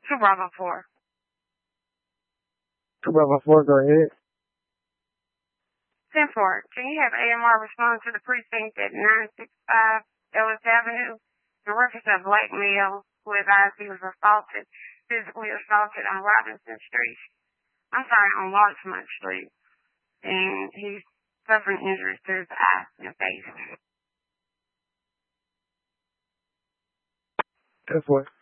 2 Bravo 4. 2 Bravo 4, go ahead. 10-4. Can you have AMR respond to the precinct at 965 Ellis Avenue in reference to a black male who advised he was physically assaulted on Robinson Street? On Larchmont Street. And he's suffering injuries to his eyes and face. 10-4.